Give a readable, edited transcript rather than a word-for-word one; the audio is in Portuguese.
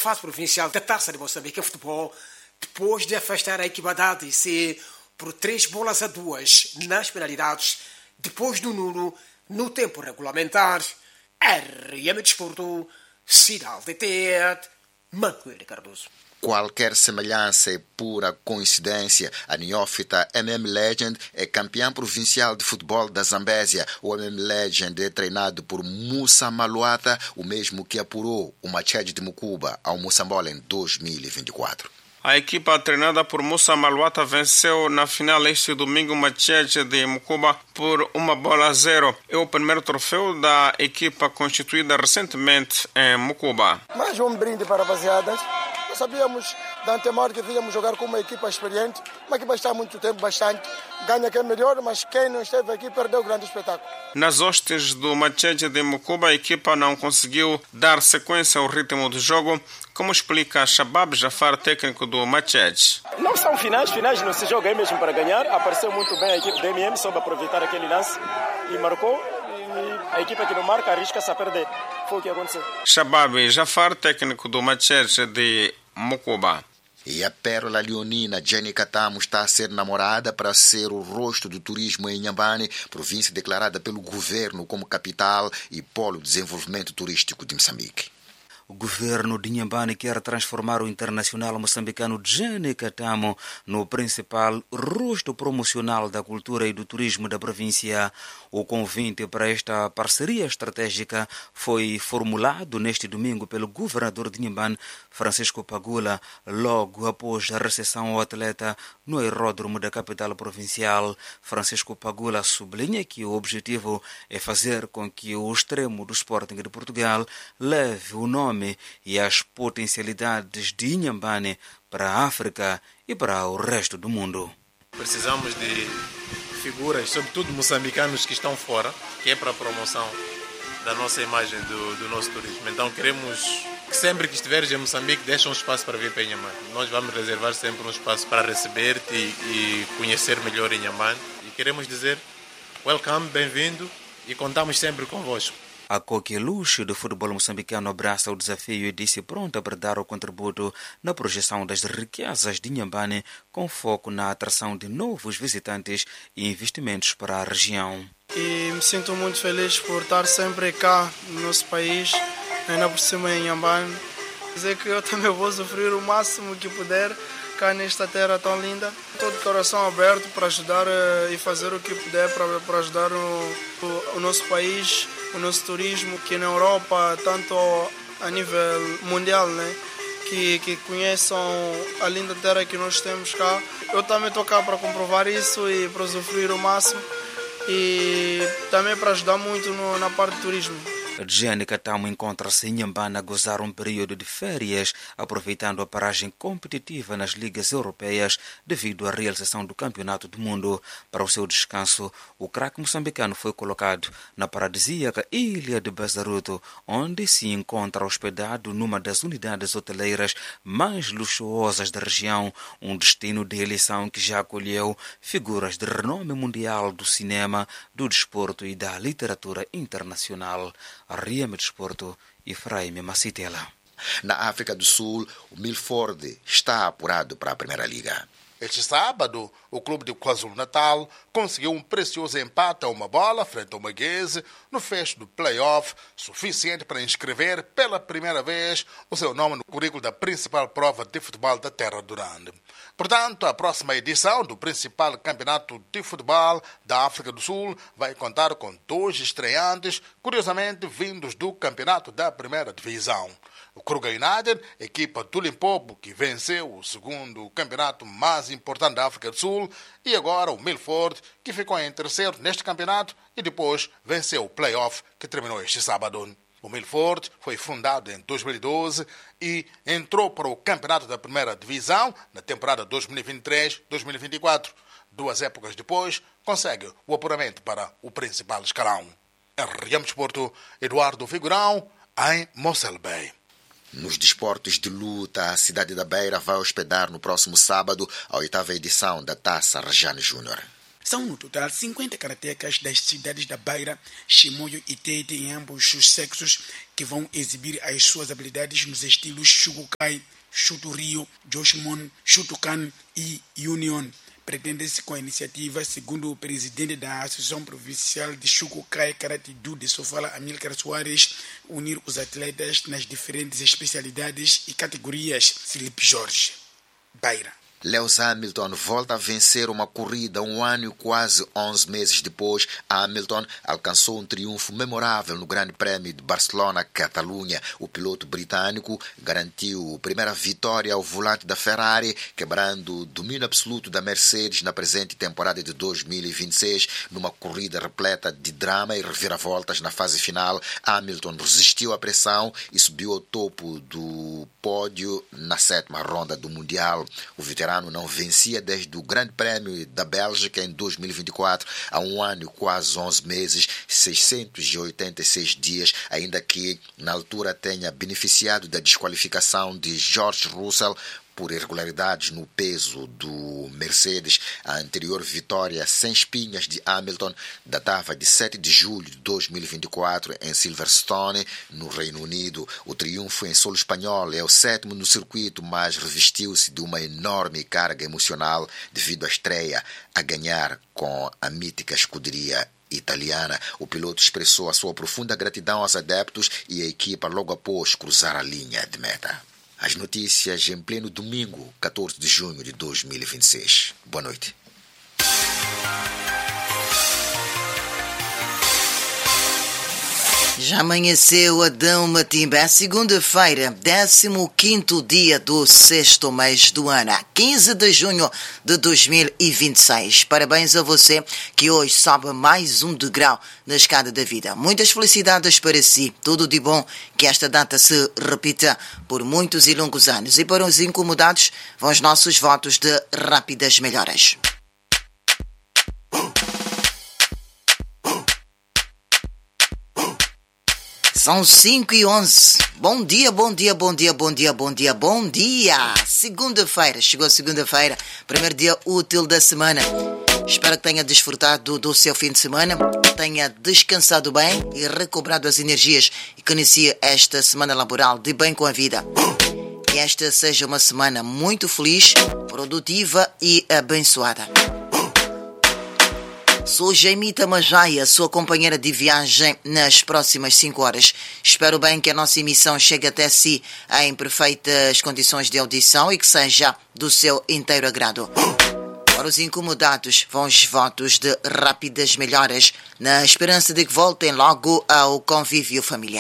fase provincial da Taça de Moçambique em futebol, depois de afastar a equipa da ADC por 3-2 nas penalidades, depois do nulo no tempo regulamentar. RM Desporto, Cidade de Tete, Manuel Cardoso. Qualquer semelhança é pura coincidência. A neófita MM Legend é campeã provincial de futebol da Zambésia. O MM Legend é treinado por Musa Maluata, o mesmo que apurou o Machete de Mucuba ao Moçambola em 2024. A equipa treinada por Musa Maluata venceu na final este domingo o Machete de Mucuba por 1-0. É o primeiro troféu da equipa constituída recentemente em Mucuba. Mais um brinde para a rapaziada. Nós sabíamos de antemão que íamos jogar com uma equipa experiente, uma equipa que está há muito tempo, bastante. Ganha quem é melhor, mas quem não esteve aqui perdeu o grande espetáculo. Nas hostes do Machete de Mucuba, a equipa não conseguiu dar sequência ao ritmo do jogo, como explica Shabab Jafar, técnico do Machete. Não são finais não se joga aí mesmo para ganhar. Apareceu muito bem a equipe do MM, soube aproveitar aquele lance e marcou. A equipa que não marca arrisca-se a perder. Foi o que aconteceu. Shabab Jafar, técnico do Machete de Mucuba. E a pérola leonina Jenny Katamo está a ser namorada para ser o rosto do turismo em Inhambane, província declarada pelo governo como capital e polo de desenvolvimento turístico de Moçambique. O governo de Inhambane quer transformar o internacional moçambicano Jenny Katamo no principal rosto promocional da cultura e do turismo da província. O convite para esta parceria estratégica foi formulado neste domingo pelo governador de Inhambane, Francisco Pagula, logo após a recepção ao atleta no aeródromo da capital provincial. Francisco Pagula sublinha que o objetivo é fazer com que o extremo do Sporting de Portugal leve o nome e as potencialidades de Inhambane para a África e para o resto do mundo. Precisamos de figuras, sobretudo moçambicanos que estão fora, que é para a promoção da nossa imagem do nosso turismo. Então queremos que sempre que estiveres em Moçambique, deixe um espaço para vir para Inhambane. Nós vamos reservar sempre um espaço para receber-te e conhecer melhor Inhambane. E queremos dizer, welcome, bem-vindo e contamos sempre convosco. A Coqueluche do futebol moçambicano abraça o desafio e disse pronta para dar o contributo na projeção das riquezas de Inhambane, com foco na atração de novos visitantes e investimentos para a região. E me sinto muito feliz por estar sempre cá no nosso país, ainda por cima em Inhambane. Dizer que eu também vou sofrer o máximo que puder cá nesta terra tão linda. Estou de coração aberto para ajudar e fazer o que puder para ajudar o nosso país, o nosso turismo, que na Europa, tanto a nível mundial, né, que conheçam a linda terra que nós temos cá. Eu também estou cá para comprovar isso e para usufruir o máximo e também para ajudar muito na parte do turismo. Jenny Katamo encontra-se em Inhambane a gozar um período de férias, aproveitando a paragem competitiva nas ligas europeias devido à realização do Campeonato do Mundo. Para o seu descanso, o craque moçambicano foi colocado na paradisíaca ilha de Bazaruto, onde se encontra hospedado numa das unidades hoteleiras mais luxuosas da região, um destino de eleição que já acolheu figuras de renome mundial do cinema, do desporto e da literatura internacional. RM Desporto e Fraime Macitela. Na África do Sul, o Milford está apurado para a Primeira Liga. Este sábado, o clube de KwaZulu-Natal conseguiu um precioso empate a 1-1 frente ao Maguese no fecho do play-off, suficiente para inscrever pela primeira vez o seu nome no currículo da principal prova de futebol da Terra do Rande. Portanto, a próxima edição do principal campeonato de futebol da África do Sul vai contar com 2 estreantes, curiosamente vindos do campeonato da primeira divisão. O Kruger United, equipa do Limpopo, que venceu o segundo campeonato mais importante da África do Sul, e agora o Milford, que ficou em terceiro neste campeonato e depois venceu o play-off que terminou este sábado. O Milford foi fundado em 2012 e entrou para o campeonato da primeira divisão na temporada 2023-2024. 2 épocas depois, consegue o apuramento para o principal escalão. RM Desporto, Eduardo Figurão, em Mossel Bay. Nos desportos de luta, a cidade da Beira vai hospedar no próximo sábado a 8ª edição da Taça Rejane Júnior. São no total 50 karatecas das cidades da Beira, Chimoio e Tete em ambos os sexos que vão exibir as suas habilidades nos estilos Shukukai, Chuto Rio, Joshimon, Chutucan e Union. Pretende-se com a iniciativa, segundo o presidente da Associação Provincial de Shukukai Karate Do de Sofala, Amílcar Soares, unir os atletas nas diferentes especialidades e categorias. Felipe Jorge, Beira. Lewis Hamilton volta a vencer uma corrida 1 ano e quase 11 meses depois. Hamilton alcançou um triunfo memorável no Grande Prémio de Barcelona, Catalunha. O piloto britânico garantiu a primeira vitória ao volante da Ferrari, quebrando o domínio absoluto da Mercedes na presente temporada de 2026. Numa corrida repleta de drama e reviravoltas na fase final, Hamilton resistiu à pressão e subiu ao topo do pódio na 7ª ronda do Mundial. O veterano não vencia desde o Grande Prémio da Bélgica em 2024, há 1 ano e quase 11 meses, 686 dias, ainda que na altura tenha beneficiado da desqualificação de George Russell por irregularidades no peso do Mercedes. A anterior vitória sem espinhas de Hamilton datava de 7 de julho de 2024 em Silverstone, no Reino Unido. O triunfo em solo espanhol é o 7º no circuito, mas revestiu-se de uma enorme carga emocional devido à estreia a ganhar com a mítica escuderia italiana. O piloto expressou a sua profunda gratidão aos adeptos e à equipa logo após cruzar a linha de meta. As notícias em pleno domingo, 14 de junho de 2026. Boa noite. Já amanheceu Adão Matimba, é segunda-feira, 15º dia do 6º mês do ano, 15 de junho de 2026. Parabéns a você que hoje sobe mais um degrau na escada da vida. Muitas felicidades para si, tudo de bom, que esta data se repita por muitos e longos anos. E para os incomodados, vão os nossos votos de rápidas melhoras. São 5h11. Bom dia, bom dia, bom dia, bom dia, bom dia, bom dia. Segunda-feira, chegou segunda-feira, primeiro dia útil da semana. Espero que tenha desfrutado do seu fim de semana, tenha descansado bem e recobrado as energias e que inicie esta semana laboral de bem com a vida. Que esta seja uma semana muito feliz, produtiva e abençoada. Sou Jaimita Majaia, sua companheira de viagem nas próximas 5 horas. Espero bem que a nossa emissão chegue até si em perfeitas condições de audição e que seja do seu inteiro agrado. Para os incomodados, vão os votos de rápidas melhoras, na esperança de que voltem logo ao convívio familiar.